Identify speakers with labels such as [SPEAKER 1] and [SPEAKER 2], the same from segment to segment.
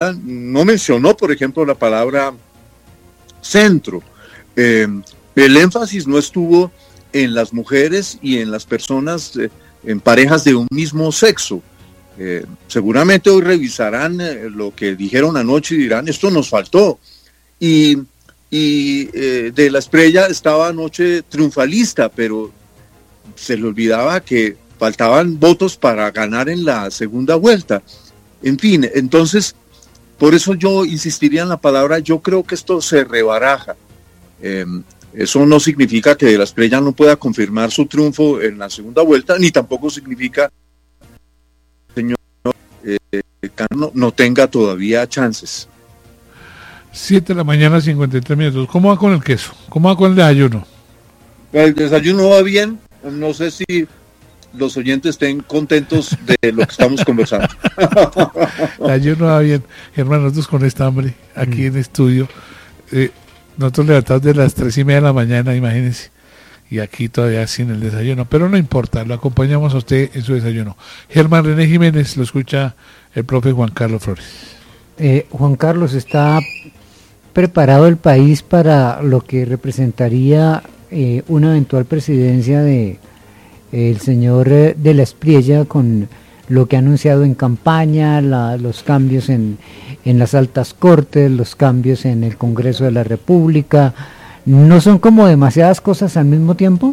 [SPEAKER 1] estrella no mencionó, por ejemplo, la palabra centro. El énfasis no estuvo en las mujeres y en las personas, en parejas de un mismo sexo. Seguramente hoy revisarán lo que dijeron anoche y dirán, esto nos faltó. Y de la Estrella estaba anoche triunfalista, pero se le olvidaba que faltaban votos para ganar en la segunda vuelta. En fin, entonces, por eso yo insistiría en la palabra, yo creo que esto se rebaraja. Eso no significa que de la Estrella no pueda confirmar su triunfo en la segunda vuelta, ni tampoco significa que el señor Cano no tenga todavía chances.
[SPEAKER 2] 7 de la mañana, 53 minutos. ¿Cómo va con el queso? ¿Cómo va con el desayuno?
[SPEAKER 1] El desayuno va bien. No sé si los oyentes estén contentos de lo que estamos conversando.
[SPEAKER 2] El desayuno va bien. Germán, nosotros con esta hambre aquí en estudio, nosotros levantamos de las 3:30 de la mañana, imagínense, y aquí todavía sin el desayuno, pero no importa, lo acompañamos a usted en su desayuno. Germán René Jiménez, lo escucha el profe Juan Carlos Flores.
[SPEAKER 3] Juan Carlos, ¿está preparado el país para lo que representaría una eventual presidencia de el señor de la Espriella, con lo que ha anunciado en campaña, los cambios en las altas cortes, los cambios en el Congreso de la República? ¿No son como demasiadas cosas al mismo tiempo?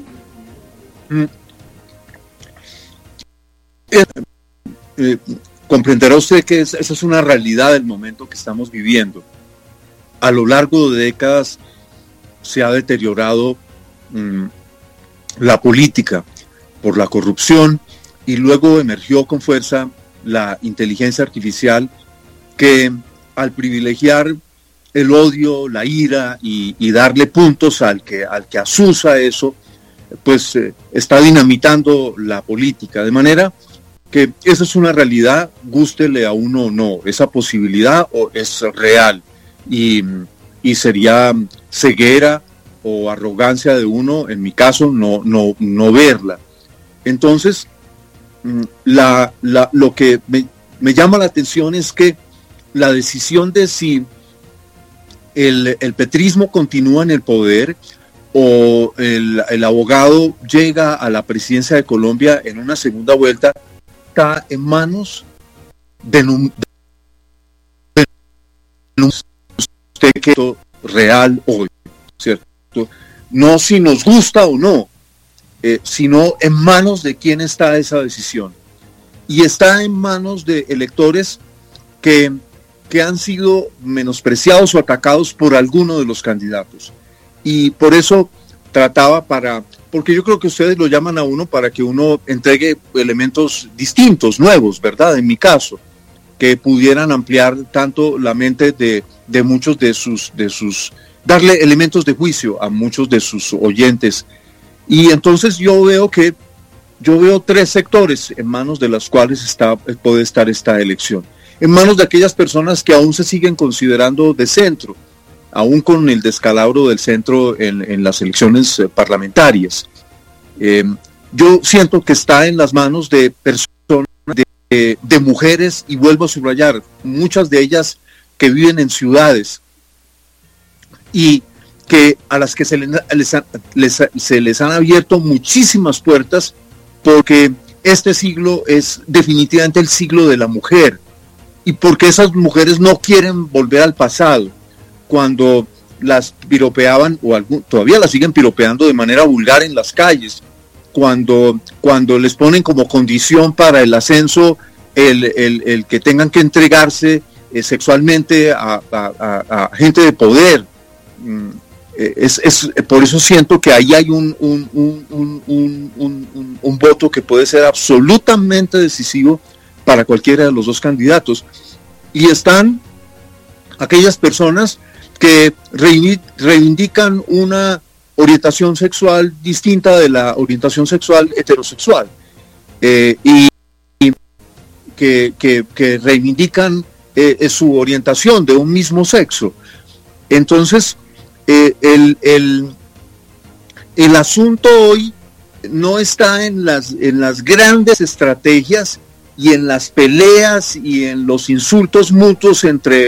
[SPEAKER 1] Comprenderá usted que esa es una realidad del momento que estamos viviendo. A lo largo de décadas se ha deteriorado la política por la corrupción, y luego emergió con fuerza la inteligencia artificial, que al privilegiar el odio, la ira y darle puntos al que asusa eso, pues está dinamitando la política, de manera que esa es una realidad, gústele a uno o no, esa posibilidad es real, y sería ceguera o arrogancia de uno, en mi caso, no verla. Entonces, lo que me llama la atención es que la decisión de si el petrismo continúa en el poder o el abogado llega a la presidencia de Colombia en una segunda vuelta está en manos de usted que es real hoy, ¿cierto? No si nos gusta o no, sino en manos de quién está esa decisión. Y está en manos de electores que han sido menospreciados o atacados por alguno de los candidatos. Y por eso trataba porque yo creo que ustedes lo llaman a uno para que uno entregue elementos distintos, nuevos, ¿verdad? En mi caso, que pudieran ampliar tanto la mente de muchos de sus, darle elementos de juicio a muchos de sus oyentes. Y entonces yo veo 3 sectores en manos de los cuales puede estar esta elección. En manos de aquellas personas que aún se siguen considerando de centro, aún con el descalabro del centro en las elecciones parlamentarias. Yo siento que está en las manos de personas, de mujeres, y vuelvo a subrayar, muchas de ellas que viven en ciudades y que a las que se les han abierto muchísimas puertas, porque este siglo es definitivamente el siglo de la mujer, y porque esas mujeres no quieren volver al pasado, cuando las piropeaban, todavía las siguen piropeando de manera vulgar en las calles, cuando les ponen como condición para el ascenso el que tengan que entregarse sexualmente a gente de poder. Por eso siento que ahí hay un voto que puede ser absolutamente decisivo para cualquiera de los dos candidatos. Y están aquellas personas que reivindican una orientación sexual distinta de la orientación sexual heterosexual, y que reivindican su orientación de un mismo sexo. Entonces, el asunto hoy no está en las grandes estrategias y en las peleas y en los insultos mutuos entre